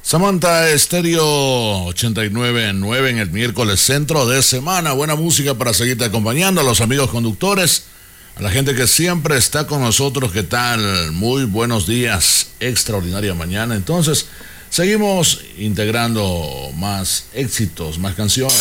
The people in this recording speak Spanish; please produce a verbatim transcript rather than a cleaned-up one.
Samantha Estéreo ochenta y nueve punto nueve en el miércoles centro de semana. Buena música para seguirte acompañando. A los amigos conductores, a la gente que siempre está con nosotros, ¿qué tal? Muy buenos días, extraordinaria mañana. Entonces, seguimos integrando más éxitos, más canciones.